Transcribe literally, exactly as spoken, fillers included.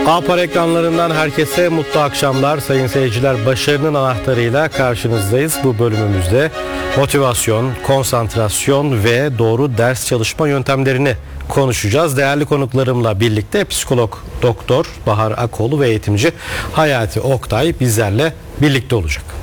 A-Par ekranlarından herkese mutlu akşamlar. Sayın seyirciler, başarının anahtarıyla karşınızdayız. Bu bölümümüzde motivasyon, konsantrasyon ve doğru ders çalışma yöntemlerini konuşacağız. Değerli konuklarımla birlikte psikolog doktor Bahar Akoğlu ve eğitimci Hayati Oktay bizlerle birlikte olacak.